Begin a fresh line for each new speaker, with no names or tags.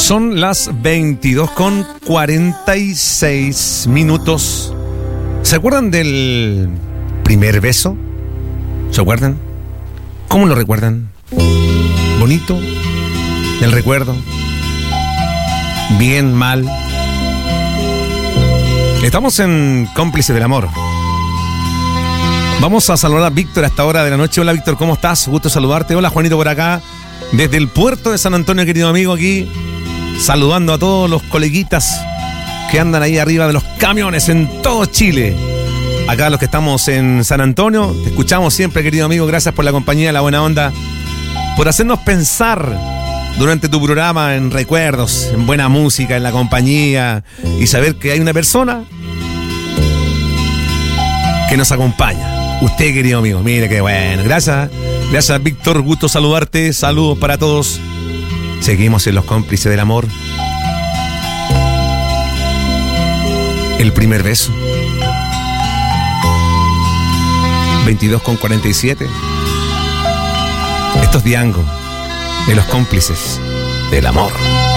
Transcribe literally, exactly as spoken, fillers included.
Son las veintidós con cuarenta y seis minutos. ¿Se acuerdan del primer beso? ¿Se acuerdan? ¿Cómo lo recuerdan? ¿Bonito? ¿El recuerdo? ¿Bien? ¿Mal? Estamos en Cómplices del Amor. Vamos a saludar a Víctor a esta hora de la noche. Hola Víctor, ¿cómo estás? Gusto saludarte. Hola Juanito por acá. Desde el puerto de San Antonio, querido amigo, aquí saludando a todos los coleguitas que andan ahí arriba de los camiones en todo Chile. Acá los que estamos en San Antonio, te escuchamos siempre, querido amigo. Gracias por la compañía, la buena onda, por hacernos pensar durante tu programa en recuerdos, en buena música, en la compañía, y saber que hay una persona que nos acompaña. Usted, querido amigo, mire qué bueno. Gracias, gracias Víctor, gusto saludarte. Saludos para todos. Seguimos en los Cómplices del Amor. El primer beso. veintidós con cuarenta y siete. Esto es Diango, de los Cómplices del Amor.